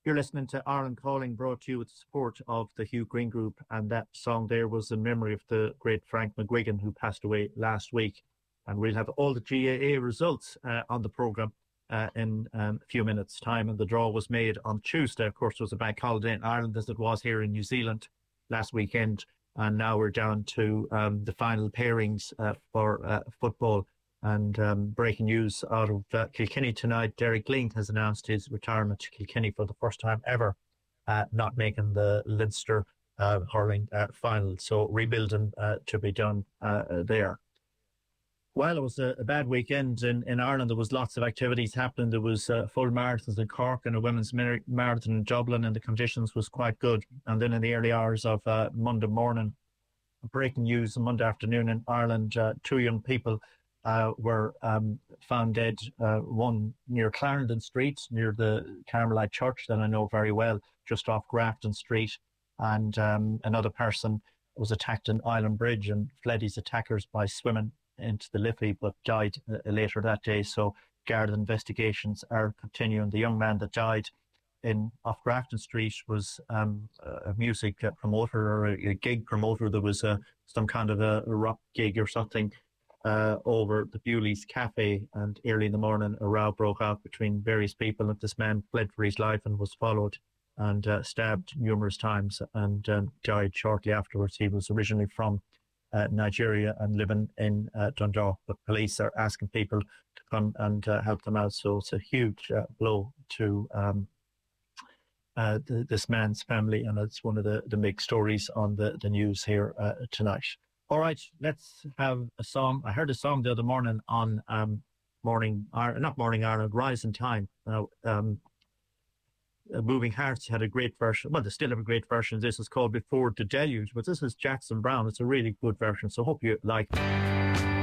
You're listening to Ireland Calling, brought to you with the support of the Hugh Green Group. And that song there was in memory of the great Frank McGuigan, who passed away last week. And we'll have all the GAA results on the programme in a few minutes' time. And the draw was made on Tuesday. Of course, it was a bank holiday in Ireland, as it was here in New Zealand last weekend. And now we're down to the final pairings for football. And breaking news out of Kilkenny tonight, Derek Lyng has announced his retirement to Kilkenny for the first time ever, not making the Leinster hurling final. So rebuilding to be done there. Well, it was a bad weekend in Ireland. There was lots of activities happening. There was full marathons in Cork and a women's marathon in Dublin, and the conditions was quite good. And then in the early hours of Monday morning, breaking news on Monday afternoon in Ireland, two young people were found dead, one near Clarendon Street, near the Carmelite Church that I know very well, just off Grafton Street. And another person was attacked in Island Bridge and fled his attackers by swimming into the Liffey, but died later that day. So Garda investigations are continuing. The young man that died off Grafton Street was a music promoter or a gig promoter. There was some kind of a rock gig or something over the Bewley's Cafe, and early in the morning a row broke out between various people, and this man fled for his life and was followed and stabbed numerous times and died shortly afterwards. He was originally from Nigeria and living in Dundalk, but police are asking people to come and help them out. So it's a huge blow to this man's family, and it's one of the big stories on the news here tonight. All right, let's have a song. I heard a song the other morning on Morning Ireland, Rising Time. Now, Moving Hearts had a great version. Well, they still have a great version. This is called Before the Deluge, but this is Jackson Browne. It's a really good version, so hope you like it.